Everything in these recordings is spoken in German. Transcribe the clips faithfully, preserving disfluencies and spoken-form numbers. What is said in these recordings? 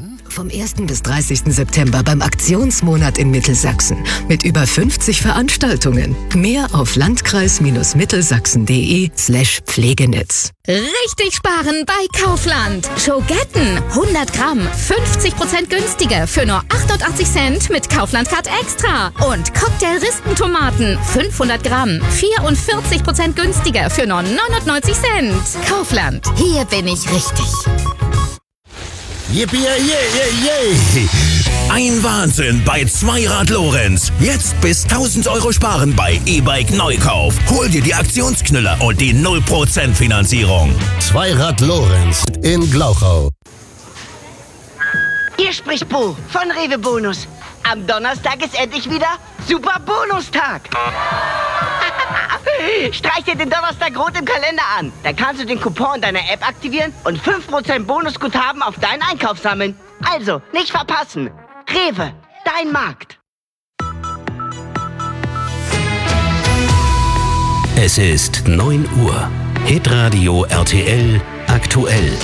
Vom ersten bis dreißigsten September beim Aktionsmonat in Mittelsachsen mit über fünfzig Veranstaltungen. Mehr auf landkreis-mittelsachsen.de slash Pflegenetz. Richtig sparen bei Kaufland. Schogetten hundert Gramm, fünfzig Prozent günstiger für nur achtundachtzig Cent mit Kaufland Card Extra. Und Cocktail-Ristentomaten fünfhundert Gramm, vierundvierzig Prozent günstiger für nur neunundneunzig Cent. Kaufland, hier bin ich richtig. Yippie, yeah, yeah, yeah. Ein Wahnsinn bei Zweirad Lorenz. Jetzt bis tausend Euro sparen bei E-Bike Neukauf. Hol dir die Aktionsknüller und die null Prozent Finanzierung. Zweirad Lorenz in Glauchau. Hier spricht Bo von Rewe Bonus. Am Donnerstag ist endlich wieder Super Bonustag. Streich dir den Donnerstag rot im Kalender an. Da kannst du den Coupon deiner App aktivieren und fünf Prozent Bonusguthaben auf deinen Einkauf sammeln. Also, nicht verpassen. Rewe, dein Markt. Es ist neun Uhr. Hitradio R T L aktuell.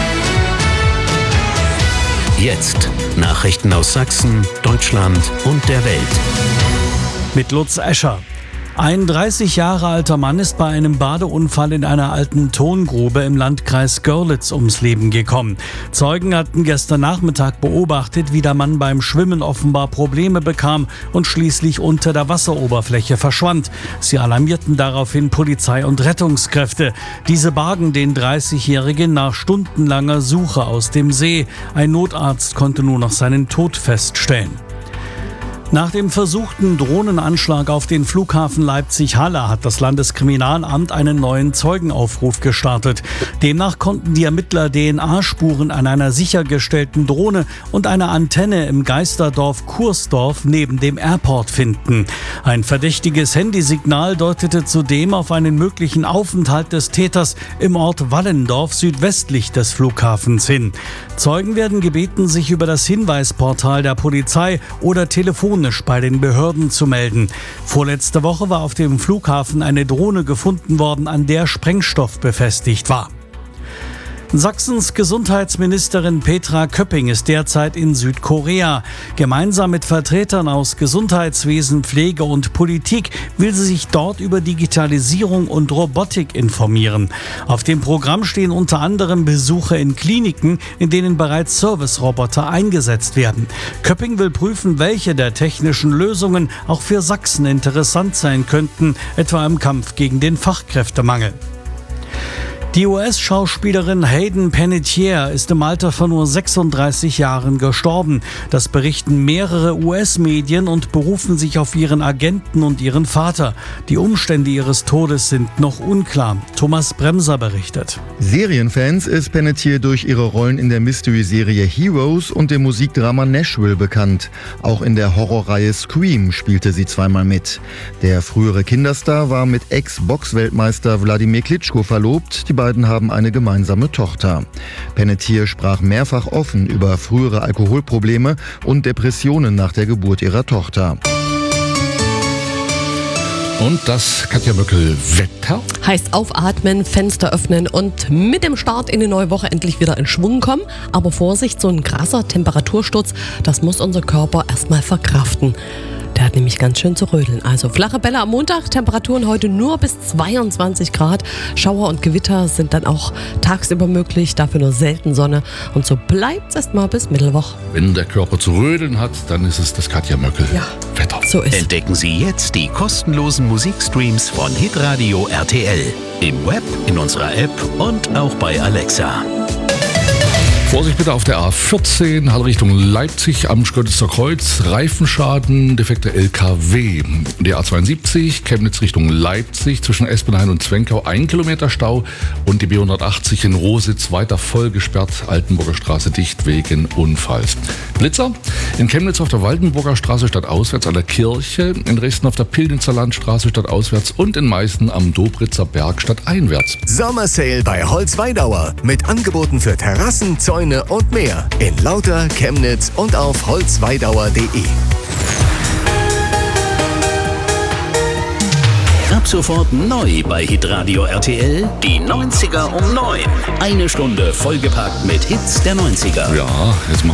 Jetzt Nachrichten aus Sachsen, Deutschland und der Welt. Mit Lutz Escher. Ein dreißig Jahre alter Mann ist bei einem Badeunfall in einer alten Tongrube im Landkreis Görlitz ums Leben gekommen. Zeugen hatten gestern Nachmittag beobachtet, wie der Mann beim Schwimmen offenbar Probleme bekam und schließlich unter der Wasseroberfläche verschwand. Sie alarmierten daraufhin Polizei und Rettungskräfte. Diese bargen den dreißigjährigen nach stundenlanger Suche aus dem See. Ein Notarzt konnte nur noch seinen Tod feststellen. Nach dem versuchten Drohnenanschlag auf den Flughafen Leipzig-Halle hat das Landeskriminalamt einen neuen Zeugenaufruf gestartet. Demnach konnten die Ermittler D N A-Spuren an einer sichergestellten Drohne und einer Antenne im Geisterdorf Kursdorf neben dem Airport finden. Ein verdächtiges Handysignal deutete zudem auf einen möglichen Aufenthalt des Täters im Ort Wallendorf südwestlich des Flughafens hin. Zeugen werden gebeten, sich über das Hinweisportal der Polizei oder telefonisch bei den Behörden zu melden. Vorletzte Woche war auf dem Flughafen eine Drohne gefunden worden, an der Sprengstoff befestigt war. Sachsens Gesundheitsministerin Petra Köpping ist derzeit in Südkorea. Gemeinsam mit Vertretern aus Gesundheitswesen, Pflege und Politik will sie sich dort über Digitalisierung und Robotik informieren. Auf dem Programm stehen unter anderem Besuche in Kliniken, in denen bereits Service-Roboter eingesetzt werden. Köpping will prüfen, welche der technischen Lösungen auch für Sachsen interessant sein könnten, etwa im Kampf gegen den Fachkräftemangel. Die U S-Schauspielerin Hayden Panettiere ist im Alter von nur sechsunddreißig Jahren gestorben. Das berichten mehrere U S-Medien und berufen sich auf ihren Agenten und ihren Vater. Die Umstände ihres Todes sind noch unklar. Thomas Bremser berichtet. Serienfans ist Panettiere durch ihre Rollen in der Mystery-Serie Heroes und dem Musikdrama Nashville bekannt. Auch in der Horrorreihe Scream spielte sie zweimal mit. Der frühere Kinderstar war mit Ex-Box-Weltmeister Wladimir Klitschko verlobt. Die beiden haben eine gemeinsame Tochter. Panettiere sprach mehrfach offen über frühere Alkoholprobleme und Depressionen nach der Geburt ihrer Tochter. Und das Katja Möckel Wetter. Heißt aufatmen, Fenster öffnen und mit dem Start in die neue Woche endlich wieder in Schwung kommen. Aber Vorsicht, so ein krasser Temperatursturz, das muss unser Körper erstmal verkraften. Der hat nämlich ganz schön zu rödeln. Also flache Bälle am Montag, Temperaturen heute nur bis zweiundzwanzig Grad. Schauer und Gewitter sind dann auch tagsüber möglich, dafür nur selten Sonne. Und so bleibt es erstmal bis Mittwoch. Wenn der Körper zu rödeln hat, dann ist es das Katja Möckel ja, Wetter. So ist. Entdecken Sie jetzt die kostenlosen Musikstreams von Hitradio R T L. Im Web, in unserer App und auch bei Alexa. Vorsicht bitte auf der A vierzehn, halt Richtung Leipzig am Schkötitzer Kreuz. Reifenschaden, defekter L K W. Die A zweiundsiebzig, Chemnitz Richtung Leipzig, zwischen Espenhain und Zwenkau ein Kilometer Stau. Und die B hundertachtzig in Rositz weiter voll gesperrt, Altenburger Straße dicht wegen Unfalls. Blitzer, in Chemnitz auf der Waldenburger Straße stadtauswärts an der Kirche, in Dresden auf der Pillnitzer Landstraße stadtauswärts und in Meißen am Dobritzer Berg stadteinwärts. Sommersale bei Holzweidauer mit Angeboten für Terrassen, Zäune und mehr in Lauter, Chemnitz und auf holzweidauer punkt de. Ab sofort neu bei Hitradio R T L, die neunziger um neun. Eine Stunde vollgepackt mit Hits der neunziger. Ja, jetzt